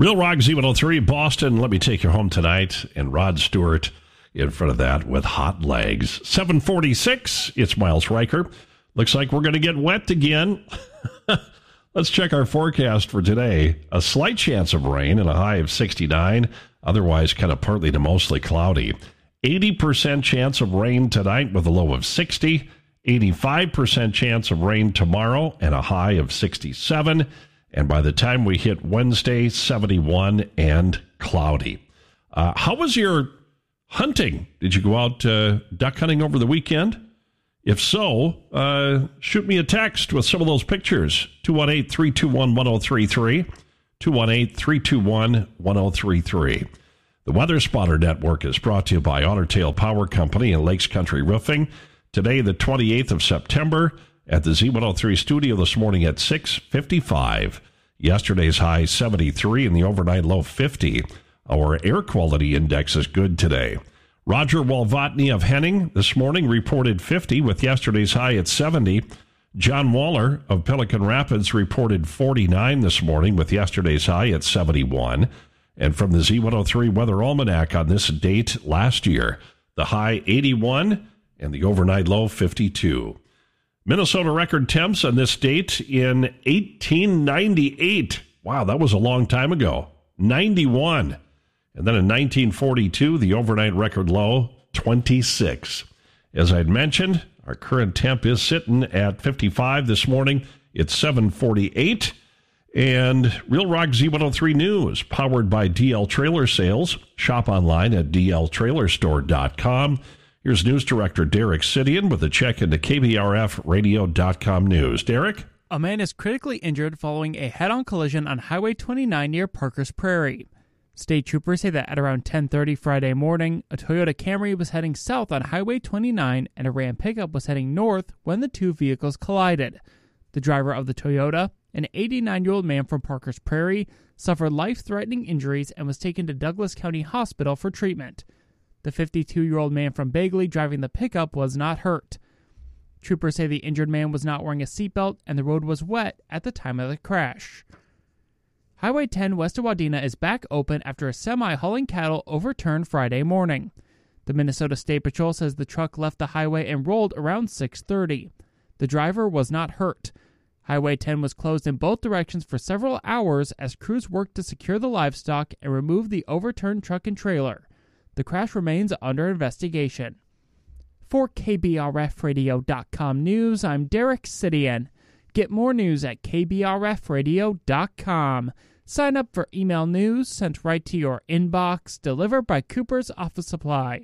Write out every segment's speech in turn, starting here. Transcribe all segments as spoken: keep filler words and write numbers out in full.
Real Rock Z one oh three, Boston, Let Me Take You Home Tonight, and Rod Stewart in front of that with Hot Legs. seven forty-six, it's Miles Riker. Looks like we're going to get wet again. Let's check our forecast for today. A slight chance of rain and a high of sixty-nine, otherwise kind of partly to mostly cloudy. eighty percent chance of rain tonight with a low of sixty. eighty-five percent chance of rain tomorrow and a high of sixty-seven. And by the time we hit Wednesday, seventy-one and cloudy. Uh, how was your hunting? Did you go out uh, duck hunting over the weekend? If so, uh, shoot me a text with some of those pictures. two one eight, three two one, one oh three three. two one eight, three two one, one oh three three. The Weather Spotter Network is brought to you by Otter Tail Power Company and Lakes Country Roofing. Today, the twenty-eighth of September, at the Z one oh three studio this morning at six fifty-five. Yesterday's high seventy-three and the overnight low fifty. Our air quality index is good today. Roger Walvotny of Henning this morning reported fifty with yesterday's high at seventy. John Waller of Pelican Rapids reported forty-nine this morning with yesterday's high at seventy-one. And from the Z one oh three Weather Almanac on this date last year, the high eighty-one and the overnight low fifty-two. Minnesota record temps on this date in eighteen ninety-eight. Wow, that was a long time ago. ninety-one. And then in nineteen forty-two, the overnight record low, twenty-six. As I'd mentioned, our current temp is sitting at fifty-five this morning. It's seven forty-eight. And Real Rock Z one oh three News, powered by D L Trailer Sales. Shop online at d l trailer store dot com. Here's News Director Derek Sidian with a check into K B R F radio dot com news. Derek? A man is critically injured following a head-on collision on Highway twenty-nine near Parker's Prairie. State troopers say that at around ten thirty Friday morning, a Toyota Camry was heading south on Highway twenty-nine and a Ram pickup was heading north when the two vehicles collided. The driver of the Toyota, an eighty-nine-year-old man from Parker's Prairie, suffered life-threatening injuries and was taken to Douglas County Hospital for treatment. The fifty-two-year-old man from Bagley driving the pickup was not hurt. Troopers say the injured man was not wearing a seatbelt and the road was wet at the time of the crash. Highway ten west of Wadena is back open after a semi hauling cattle overturned Friday morning. The Minnesota State Patrol says the truck left the highway and rolled around six thirty. The driver was not hurt. Highway ten was closed in both directions for several hours as crews worked to secure the livestock and remove the overturned truck and trailer. The crash remains under investigation. For K B R F radio dot com news, I'm Derek Sidian. Get more news at k b r f radio dot com. Sign up for email news sent right to your inbox, delivered by Cooper's Office Supply.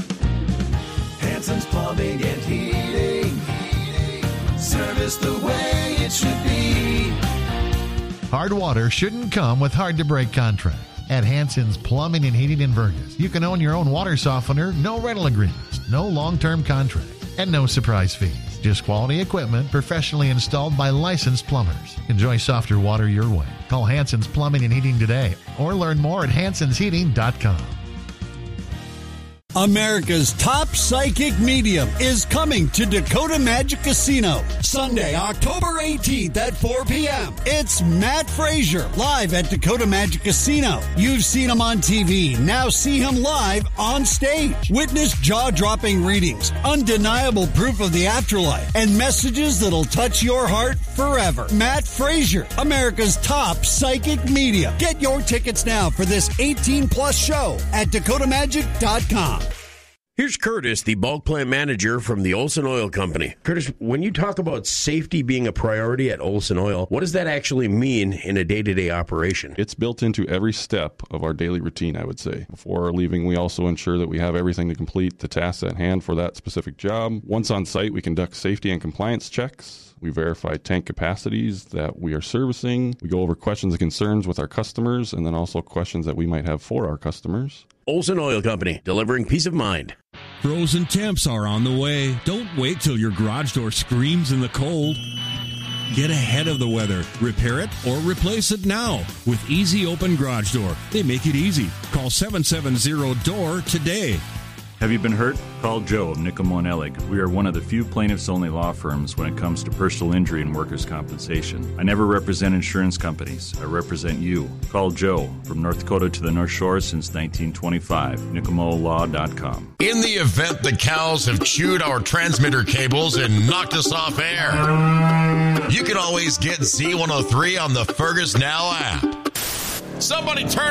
Hanson's Plumbing and Heating. Service the way it should be. Hard water shouldn't come with hard-to-break contracts. At Hanson's Plumbing and Heating in Vergas, you can own your own water softener, no rental agreements, no long-term contract, and no surprise fees. Just quality equipment professionally installed by licensed plumbers. Enjoy softer water your way. Call Hanson's Plumbing and Heating today or learn more at hansons heating dot com. America's top psychic medium is coming to Dakota Magic Casino Sunday, October eighteenth at four p.m. It's Matt Frazier live at Dakota Magic Casino. You've seen him on T V. Now see him live on stage. Witness jaw-dropping readings, undeniable proof of the afterlife, and messages that'll touch your heart forever. Matt Frazier, America's top psychic medium. Get your tickets now for this eighteen plus show at dakota magic dot com. Here's Curtis, the bulk plant manager from the Olson Oil Company. Curtis, when you talk about safety being a priority at Olson Oil, what does that actually mean in a day-to-day operation? It's built into every step of our daily routine, I would say. Before leaving, we also ensure that we have everything to complete the tasks at hand for that specific job. Once on site, we conduct safety and compliance checks. We verify tank capacities that we are servicing. We go over questions and concerns with our customers, and then also questions that we might have for our customers. Olson Oil Company, delivering peace of mind. Frozen temps are on the way. Don't wait till your garage door screams in the cold. Get ahead of the weather. Repair it or replace it now with Easy Open Garage Door. They make it easy. Call seven seven zero D O O R today. Have you been hurt? Call Joe of Nicomo and Ellig. We are one of the few plaintiffs-only law firms when it comes to personal injury and workers' compensation. I never represent insurance companies. I represent you. Call Joe from North Dakota to the North Shore since nineteen twenty-five. Nicomo Law dot com. In the event the cows have chewed our transmitter cables and knocked us off air, you can always get Z one oh three on the Fergus Now app. Somebody turn